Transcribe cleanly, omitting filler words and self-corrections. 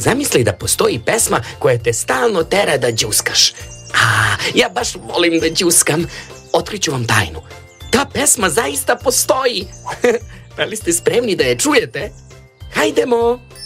Zamisli da postoji pesma koja te stalno tera da đuskaš. Ja baš volim da đuskam. Otkriću vam tajnu. Ta pesma zaista postoji. Da li ste spremni da je čujete? Hajdemo!